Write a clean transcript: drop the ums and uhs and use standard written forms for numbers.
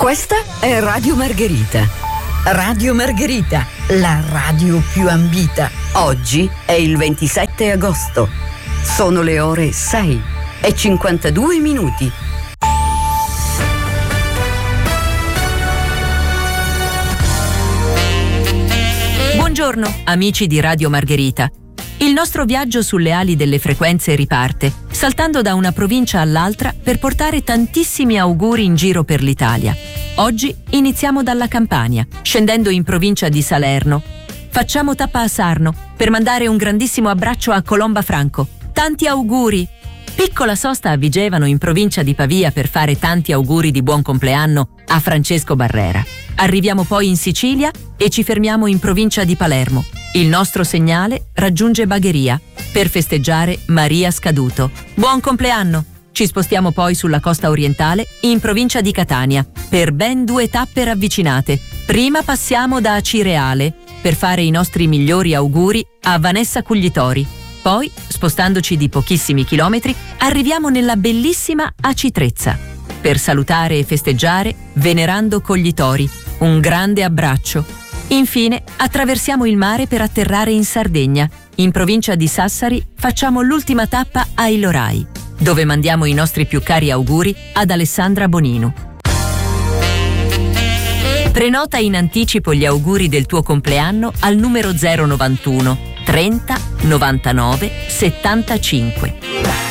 Questa è Radio Margherita. Radio Margherita, la radio più ambita. Oggi è il 27 agosto. Sono le ore 6:52. Buongiorno, amici di Radio Margherita. Il nostro viaggio sulle ali delle frequenze riparte, saltando da una provincia all'altra per portare tantissimi auguri in giro per l'Italia. Oggi iniziamo dalla Campania, scendendo in provincia di Salerno. Facciamo tappa a Sarno per mandare un grandissimo abbraccio a Colomba Franco. Tanti auguri! Piccola sosta a Vigevano in provincia di Pavia per fare tanti auguri di buon compleanno a Francesco Barrera. Arriviamo poi in Sicilia e ci fermiamo in provincia di Palermo. Il nostro segnale raggiunge Bagheria per festeggiare Maria Scaduto. Buon compleanno! Ci spostiamo poi sulla costa orientale in provincia di Catania per ben 2 tappe ravvicinate. Prima passiamo da Acireale per fare i nostri migliori auguri a Vanessa Cuglitori. Poi, spostandoci di pochissimi chilometri, arriviamo nella bellissima Acitrezza per salutare e festeggiare Venerando Coglitori. Un grande abbraccio. Infine, attraversiamo il mare per atterrare in Sardegna. In provincia di Sassari facciamo l'ultima tappa a Ilorai, dove mandiamo i nostri più cari auguri ad Alessandra Bonino. Prenota in anticipo gli auguri del tuo compleanno al numero 091 30 99 75.